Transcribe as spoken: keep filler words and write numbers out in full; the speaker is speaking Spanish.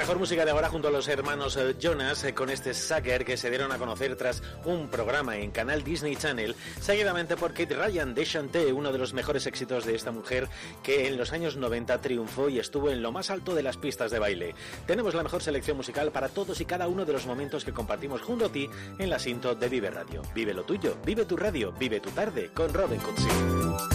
mejor música de ahora junto a los hermanos Jonas eh, con este Sucker que se dieron a conocer tras un programa en Canal Disney Channel, seguidamente por Kate Ryan de Chanté, uno de los mejores éxitos de esta mujer que en los años noventa triunfó y estuvo en lo más alto de las pistas de baile. Tenemos la mejor selección musical para todos y cada uno de los momentos que compartimos junto a ti en la Sinto de Vive Radio. Vive lo tuyo, vive tu radio, vive tu tarde con Robin Cutsi.